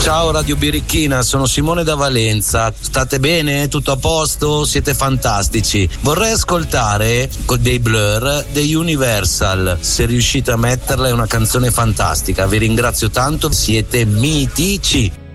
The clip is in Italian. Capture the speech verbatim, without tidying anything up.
Ciao Radio Birichina, sono Simone da Valenza. State bene? Tutto a posto? Siete fantastici. Vorrei ascoltare con dei Blur dei Universal. Se riuscite a metterla è una canzone fantastica. Vi ringrazio tanto, siete mitici.